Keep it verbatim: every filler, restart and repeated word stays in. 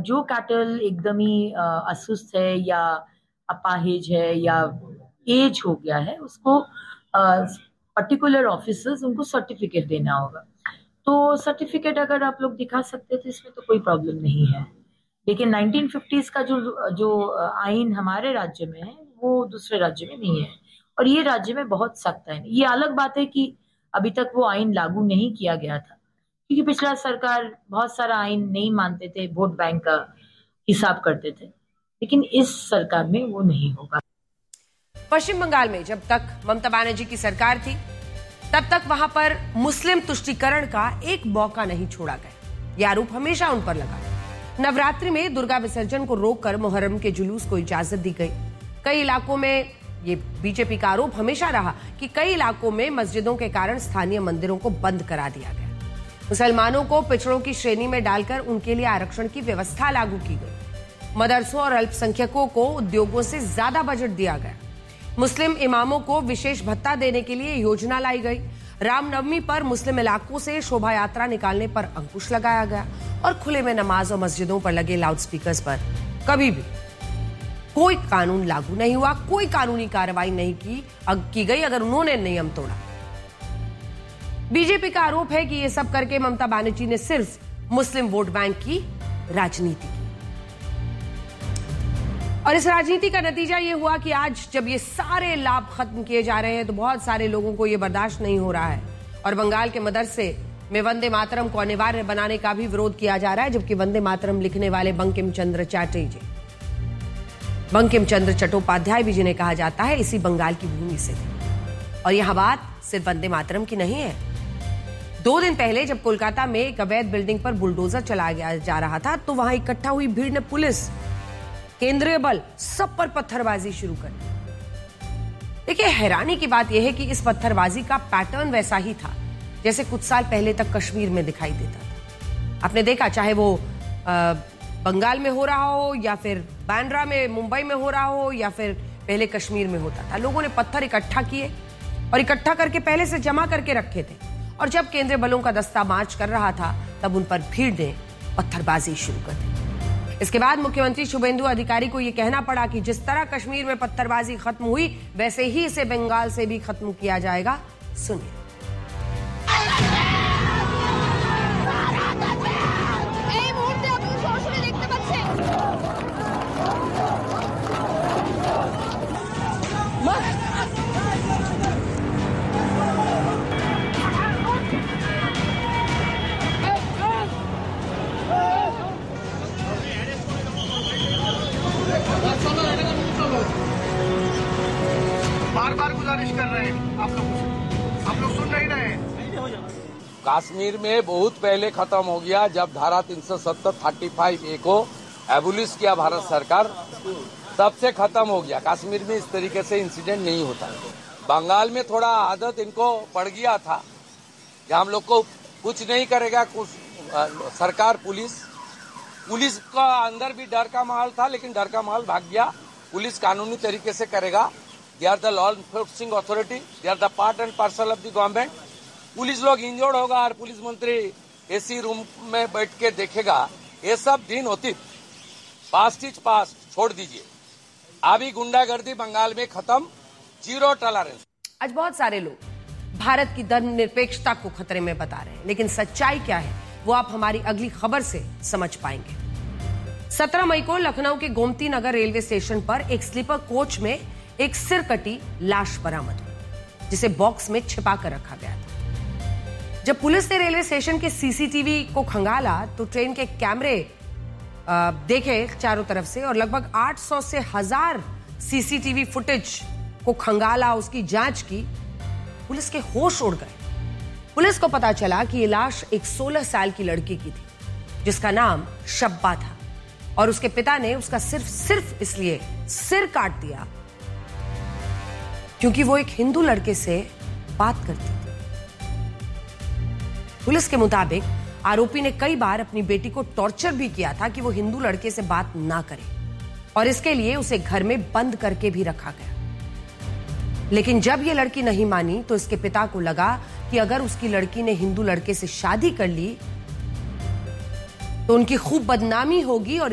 जो कैटल एकदम ही अस्वस्थ है या अपाहिज है या एज हो गया है, उसको पर्टिकुलर ऑफिसर्स उनको सर्टिफिकेट देना होगा। तो सर्टिफिकेट अगर आप लोग दिखा सकते थे, इसमें तो कोई प्रॉब्लम नहीं है। लेकिन नाइनटीन फिफ्टीज़ का जो जो आइन हमारे राज्य में है, वो दूसरे राज्य में नहीं है, और ये राज्य में बहुत सख्त है। ये अलग बात है कि अभी तक वो आइन लागू नहीं किया गया था, क्योंकि पिछला सरकार बहुत सारा आइन नहीं मानते थे, वोट बैंक का हिसाब करते थे, लेकिन इस सरकार में वो नहीं होगा। पश्चिम बंगाल में जब तक ममता बनर्जी की सरकार थी, तब तक वहां पर मुस्लिम तुष्टीकरण का एक मौका नहीं छोड़ा गया। यह आरोप हमेशा उन पर लगा। नवरात्रि में दुर्गा विसर्जन को रोककर मुहर्रम के जुलूस को इजाजत दी गई। कई इलाकों में ये बीजेपी का आरोप हमेशा रहा कि कई इलाकों में मस्जिदों के कारण स्थानीय मंदिरों को बंद करा दिया गया। मुसलमानों को पिछड़ों की श्रेणी में डालकर उनके लिए आरक्षण की व्यवस्था लागू की गई। मदरसों और अल्पसंख्यकों को उद्योगों से ज्यादा बजट दिया गया। मुस्लिम इमामों को विशेष भत्ता देने के लिए योजना लाई गई। रामनवमी पर मुस्लिम इलाकों से शोभा यात्रा निकालने पर अंकुश लगाया गया और खुले में नमाज और मस्जिदों पर लगे लाउडस्पीकर्स पर कभी भी कोई कानून लागू नहीं हुआ, कोई कानूनी कार्रवाई नहीं की की गई अगर उन्होंने नियम तोड़ा। बीजेपी का आरोप है कि यह सब करके ममता बनर्जी ने सिर्फ मुस्लिम वोट बैंक की राजनीति की, और इस राजनीति का नतीजा यह हुआ कि आज जब ये सारे लाभ खत्म किए जा रहे हैं तो बहुत सारे लोगों को यह बर्दाश्त नहीं हो रहा है, और बंगाल के मदरसे में वंदे मातरम को अनिवार्य बनाने का भी विरोध किया जा रहा है। जबकि वंदे मातरम लिखने वाले बंकिम चंद्र चटर्जी बंकिम चंद्र चट्टोपाध्याय भी जिन्हें कहा जाता है, इसी बंगाल की भूमि से थे। और यह बात सिर्फ वंदे मातरम की नहीं है। दो दिन पहले जब कोलकाता में एक अवैध बिल्डिंग पर बुलडोजर चलाया जा रहा था, तो वहां इकट्ठा हुई भीड़ ने पुलिस, केंद्रीय बल, सब पर पत्थरबाजी शुरू कर दी। देखिए, हैरानी की बात यह है कि इस पत्थरबाजी का पैटर्न वैसा ही था जैसे कुछ साल पहले तक कश्मीर में दिखाई देता था। आपने देखा, चाहे वो आ, बंगाल में हो रहा हो या फिर बांद्रा में, मुंबई में हो रहा हो या फिर पहले कश्मीर में होता था, लोगों ने पत्थर इकट्ठा किए और इकट्ठा करके पहले से जमा करके रखे थे, और जब केंद्रीय बलों का दस्ता मार्च कर रहा था तब उन पर भीड़ ने पत्थरबाजी शुरू कर दी। इसके बाद मुख्यमंत्री शुभेंदु अधिकारी को यह कहना पड़ा कि जिस तरह कश्मीर में पत्थरबाजी खत्म हुई, वैसे ही इसे बंगाल से भी खत्म किया जाएगा। सुनिए। बार बार गुजारिश कर रहे हैं आप लोगों से, आप लोग सुन नहीं रहे हैं। कश्मीर में बहुत पहले खत्म हो गया, जब धारा तीन सौ सत्तर थर्टी फाइव ए को एबोलिश किया भारत सरकार, तब से खत्म हो गया। कश्मीर में इस तरीके से इंसिडेंट नहीं होता। बंगाल में थोड़ा आदत इनको पड़ गया था कि हम लोग को कुछ नहीं करेगा कुछ सरकार, पुलिस पुलिस का अंदर भी डर का माहौल था, लेकिन डर का माहौल भाग गया। पुलिस कानूनी तरीके से करेगा। They are the law enforcing authority, they are the part and parcel of the government. Police लोग इंजर्ड होगा और पुलिस मंत्री एसी रूम में बैठ के देखेगा। ये सब दिन होती, पास्ट इज पास्ट, छोड़ दीजिए। अभी गुंडागर्दी बंगाल में खत्म, जीरो टॉलरेंस। आज बहुत सारे लोग भारत की धर्मनिरपेक्षता को खतरे में बता रहे हैं, लेकिन सच्चाई क्या है वो आप हमारी अगली खबर से समझ पाएंगे। सत्रह मई को लखनऊ के गोमती नगर रेलवे स्टेशन पर एक स्लीपर कोच में एक सिरकटी लाश बरामद हुई, जिसे बॉक्स में छिपा कर रखा गया था। जब पुलिस ने रेलवे स्टेशन के सीसीटीवी को खंगाला तो ट्रेन के कैमरे देखे चारों तरफ से, और लगभग आठ सौ से हजार सीसीटीवी फुटेज को खंगाला, उसकी जांच की। पुलिस के होश उड़ गए। पुलिस को पता चला कि ये लाश एक सोलह साल की लड़की की थी, जिसका नाम शब्बा था, और उसके पिता ने उसका सिर्फ सिर्फ इसलिए सिर काट दिया क्योंकि वो एक हिंदू लड़के से बात करती थी। पुलिस के मुताबिक आरोपी ने कई बार अपनी बेटी को टॉर्चर भी किया था कि वो हिंदू लड़के से बात ना करे, और इसके लिए उसे घर में बंद करके भी रखा गया। लेकिन जब ये लड़की नहीं मानी तो इसके पिता को लगा कि अगर उसकी लड़की ने हिंदू लड़के से शादी कर ली तो उनकी खूब बदनामी होगी और